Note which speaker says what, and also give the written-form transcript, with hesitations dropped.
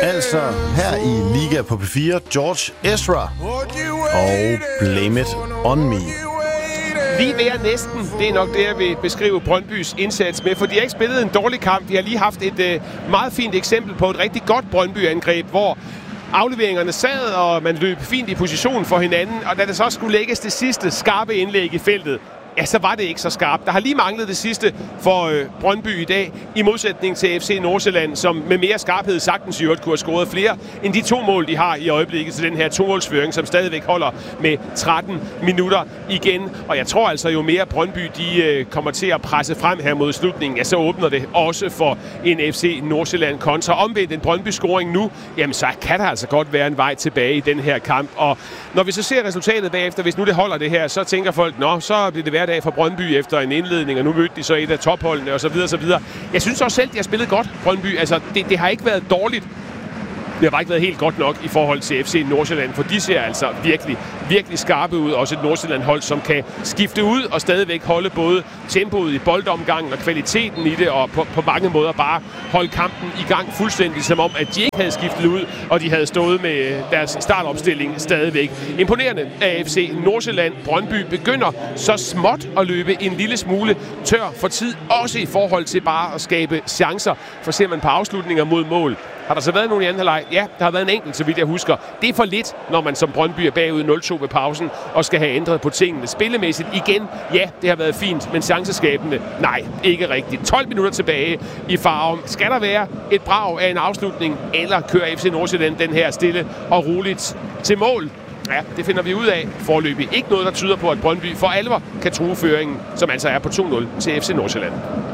Speaker 1: Altså her i Liga på P4, George Ezra og Blame It On Me.
Speaker 2: Lige ved er næsten. Det er nok det, jeg vil beskrive Brøndbys indsats med, for de har ikke spillet en dårlig kamp. Vi har lige haft et meget fint eksempel på et rigtig godt Brøndby-angreb, hvor afleveringerne sad, og man løb fint i position for hinanden, og da det så skulle lægges det sidste skarpe indlæg i feltet, ja, så var det ikke så skarpt. Der har lige manglet det sidste for Brøndby i dag, i modsætning til FC Nordsjælland, som med mere skarphed sagtens i øvrigt kunne have scoret flere end de 2 mål, de har i øjeblikket til den her 2-målsføring, som stadigvæk holder med 13 minutter igen. Og jeg tror altså, jo mere Brøndby de kommer til at presse frem her mod slutningen, ja, så åbner det også for en FC Nordsjælland kontra. Omvendt en Brøndby-scoring nu, jamen så kan der altså godt være en vej tilbage i den her kamp. Og når vi så ser resultatet bagefter, hvis nu det holder det her, så tænker folk, nå, så bliver det hverdag for Brøndby efter en indledning, og nu mødte de så et af topholdene, og så videre, så videre. Jeg synes også selv, de har spillet godt, Brøndby. Altså, det har ikke været dårligt. Det har bare ikke været helt godt nok i forhold til FC Nordsjælland, for de ser altså virkelig, virkelig skarpe ud. Også et Nordsjælland-hold, som kan skifte ud og stadigvæk holde både tempoet i boldomgangen og kvaliteten i det, og på mange måder bare holde kampen i gang fuldstændig, som om, at de ikke havde skiftet ud, og de havde stået med deres startopstilling stadigvæk. Imponerende af FC Nordsjælland. Brøndby begynder så småt at løbe en lille smule tør for tid, også i forhold til bare at skabe chancer. For ser man på afslutninger mod mål, har der så været nogen i anden halvleg? Ja, der har været en enkelt, så vidt jeg husker. Det er for lidt, når man som Brøndby er bagud 0-2 ved pausen og skal have ændret på tingene. Spillemæssigt igen, ja, det har været fint, men chanceskabende, nej, ikke rigtigt. 12 minutter tilbage i Farum. Skal der være et brag af en afslutning, eller kører FC Nordsjælland den her stille og roligt til mål? Ja, det finder vi ud af foreløbig. Ikke noget, der tyder på, at Brøndby for alvor kan true føringen, som altså er på 2-0 til FC Nordsjælland.